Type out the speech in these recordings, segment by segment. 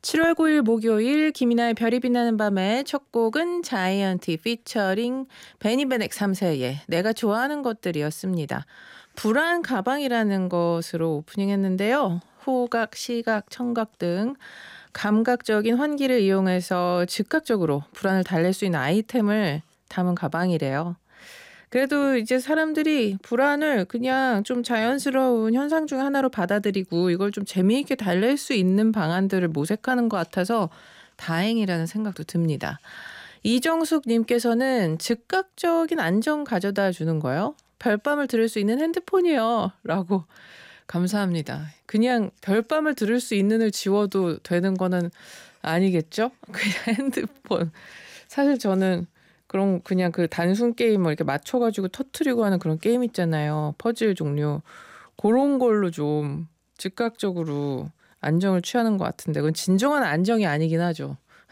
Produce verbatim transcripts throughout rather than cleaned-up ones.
칠월 구일 목요일 김이나의 별이 빛나는 밤의 첫 곡은 자이언티 피처링 베니베넥 삼 세의 내가 좋아하는 것들이었습니다. 불안 가방이라는 것으로 오프닝했는데요. 후각, 시각, 청각 등 감각적인 환기를 이용해서 즉각적으로 불안을 달랠 수 있는 아이템을 담은 가방이래요. 그래도 이제 사람들이 불안을 그냥 좀 자연스러운 현상 중 하나로 받아들이고 이걸 좀 재미있게 달랠 수 있는 방안들을 모색하는 것 같아서 다행이라는 생각도 듭니다. 이정숙 님께서는 즉각적인 안정 가져다 주는 거요. 별밤을 들을 수 있는 핸드폰이요. 라고 감사합니다. 그냥 별밤을 들을 수 있는을 지워도 되는 거는 아니겠죠? 그냥 핸드폰. 사실 저는 그런 그냥 그 단순 게임 뭐 이렇게 맞춰가지고 터트리고 하는 그런 게임 있잖아요. 퍼즐 종류. 그런 걸로 좀 즉각적으로 안정을 취하는 것 같은데 그건 진정한 안정이 아니긴 하죠.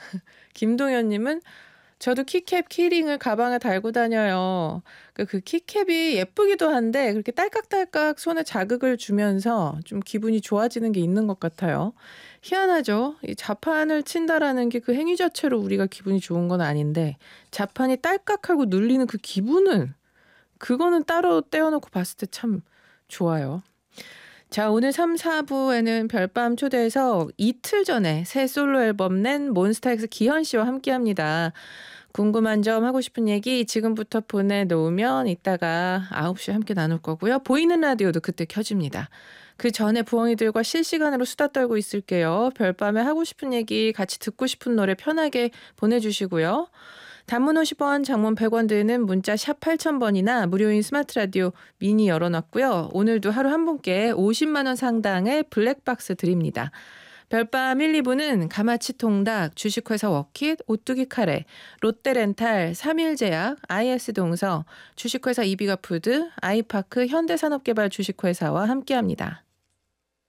김동현님은 저도 키캡 키링을 가방에 달고 다녀요. 그, 그 키캡이 예쁘기도 한데 그렇게 딸깍딸깍 손에 자극을 주면서 좀 기분이 좋아지는 게 있는 것 같아요. 희한하죠. 이 자판을 친다라는 게 그 행위 자체로 우리가 기분이 좋은 건 아닌데 자판이 딸깍하고 눌리는 그 기분은 그거는 따로 떼어놓고 봤을 때 참 좋아요. 자, 오늘 삼, 사부에는 별밤 초대해서 이틀 전에 새 솔로 앨범 낸 몬스타엑스 기현 씨와 함께합니다. 궁금한 점 하고 싶은 얘기 지금부터 보내놓으면 이따가 아홉 시에 함께 나눌 거고요. 보이는 라디오도 그때 켜집니다. 그 전에 부엉이들과 실시간으로 수다 떨고 있을게요. 별밤에 하고 싶은 얘기 같이 듣고 싶은 노래 편하게 보내주시고요. 단문 오십 원, 장문 백 원 드는 문자 샵 팔천 번이나 무료인 스마트 라디오 미니 열어놨고요. 오늘도 하루 한 분께 오십만 원 상당의 블랙박스 드립니다. 별밤 일, 이 부는 가마치 통닭, 주식회사 워킷, 오뚜기 카레, 롯데렌탈, 삼일제약, 아이에스동서, 주식회사 이비가푸드, 아이파크, 현대산업개발 주식회사와 함께합니다.